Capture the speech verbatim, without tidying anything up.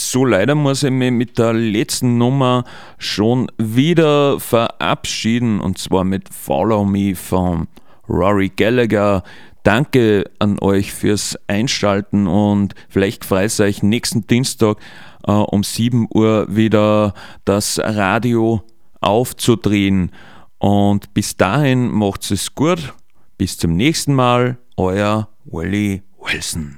So, leider muss ich mich mit der letzten Nummer schon wieder verabschieden, und zwar mit Follow Me von Rory Gallagher. Danke an euch fürs Einschalten und vielleicht freut es euch nächsten Dienstag äh, um sieben Uhr wieder das Radio aufzudrehen. Und bis dahin macht's es gut. Bis zum nächsten Mal. Euer Wally Wilson.